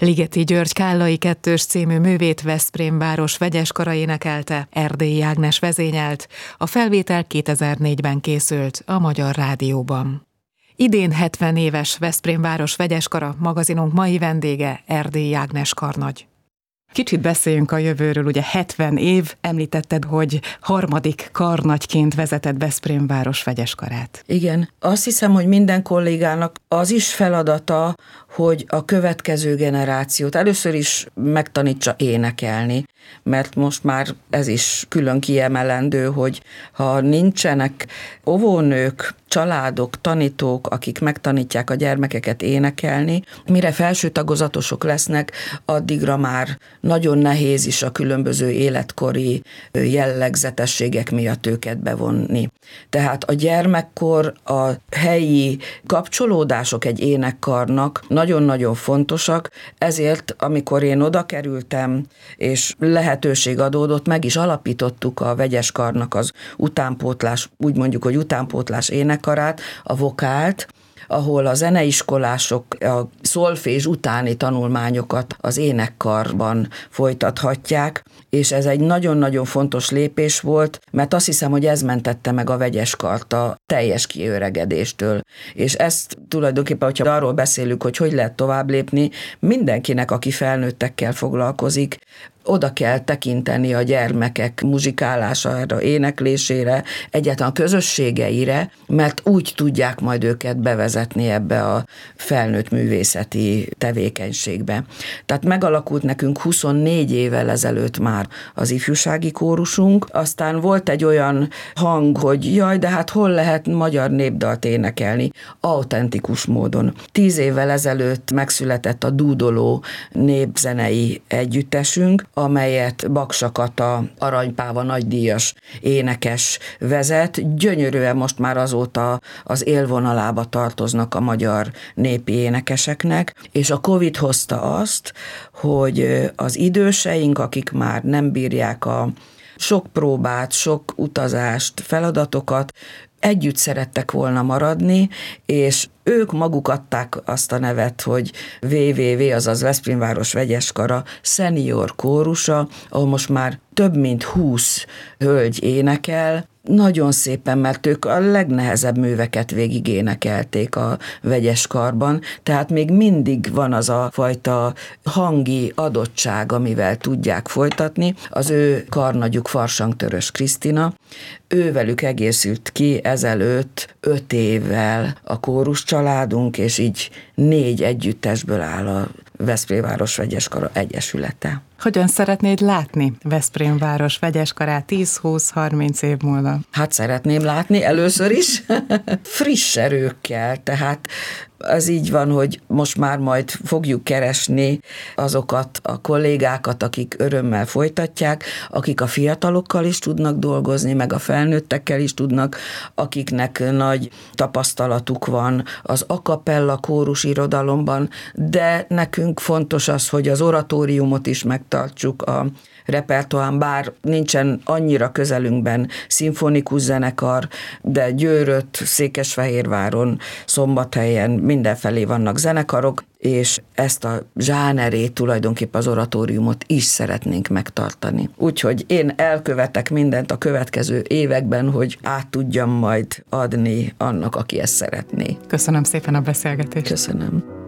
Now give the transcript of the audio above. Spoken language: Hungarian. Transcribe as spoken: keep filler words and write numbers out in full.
Ligeti György Kállai kettős című művét Veszprém város vegyeskara énekelte, Erdélyi Ágnes vezényelt, a felvétel kétezer-négyben készült a Magyar Rádióban. Idén hetven éves Veszprém város vegyeskara, magazinunk mai vendége Erdélyi Ágnes karnagy. Kicsit beszéljünk a jövőről, ugye hetven év, említetted, hogy harmadik karnagyként vezeted Veszprém város vegyeskarát. Igen, azt hiszem, hogy minden kollégának az is feladata, hogy a következő generációt először is megtanítsa énekelni, mert most már ez is külön kiemelendő, hogy ha nincsenek óvónők, családok, tanítók, akik megtanítják a gyermekeket énekelni, mire felső tagozatosok lesznek, addigra már nagyon nehéz is a különböző életkori jellegzetességek miatt őket bevonni. Tehát a gyermekkor, a helyi kapcsolódások egy énekkarnak nagyon-nagyon fontosak, ezért amikor én oda kerültem, és lehetőség adódott, meg is alapítottuk a vegyeskarnak az utánpótlás, úgy mondjuk, hogy utánpótlás énekkarát, a vokált, ahol a zeneiskolások a szolfés utáni tanulmányokat az énekkarban folytathatják, és ez egy nagyon-nagyon fontos lépés volt, mert azt hiszem, hogy ez mentette meg a vegyeskart a teljes kiöregedéstől. És ezt tulajdonképpen, hogyha arról beszélünk, hogy hogy lehet tovább lépni, mindenkinek, aki felnőttekkel foglalkozik, oda kell tekinteni a gyermekek muzsikálására, éneklésére, egyáltalán a közösségeire, mert úgy tudják majd őket bevezetni ebbe a felnőtt művészeti tevékenységbe. Tehát megalakult nekünk huszonnégy évvel ezelőtt már az ifjúsági kórusunk, aztán volt egy olyan hang, hogy jaj, de hát hol lehet magyar népdalt énekelni autentikus módon. Tíz évvel ezelőtt megszületett a Dúdoló népzenei együttesünk, amelyet Baksa Kata Aranypáva nagydíjas énekes vezet. Gyönyörűen most már azóta az élvonalába tartoznak a magyar népi énekeseknek, és a Covid hozta azt, hogy az időseink, akik már nem bírják a sok próbát, sok utazást, feladatokat, együtt szerettek volna maradni, és ők maguk adták azt a nevet, hogy vé vé vé, azaz Veszprém város vegyeskara szenior kórusa, ahol most már több mint húsz hölgy énekel, nagyon szépen, mert ők a legnehezebb műveket végig énekelték a vegyeskarban, tehát még mindig van az a fajta hangi adottság, amivel tudják folytatni. Az ő karnagyuk Farsangtörös Krisztina, ővelük egészült ki ezelőtt öt évvel a kórus családunk, és így négy együttesből áll a Veszprém város vegyeskara egyesülete. Hogyan szeretnéd látni Veszprém város vegyeskarát tíz-húsz-harminc év múlva? Hát szeretném látni először is friss erőkkel, tehát az így van, hogy most már majd fogjuk keresni azokat a kollégákat, akik örömmel folytatják, akik a fiatalokkal is tudnak dolgozni, meg a felnőttekkel is tudnak, akiknek nagy tapasztalatuk van az a cappella kórus irodalomban, de nekünk fontos az, hogy az oratóriumot is megtartsuk a repertoán, bár nincsen annyira közelünkben szimfonikus zenekar, de Győrött, Székesfehérváron, Szombathelyen mindenfelé vannak zenekarok, és ezt a zsánerét, tulajdonképpen az oratóriumot is szeretnénk megtartani. Úgyhogy én elkövetek mindent a következő években, hogy át tudjam majd adni annak, aki ezt szeretné. Köszönöm szépen a beszélgetést. Köszönöm.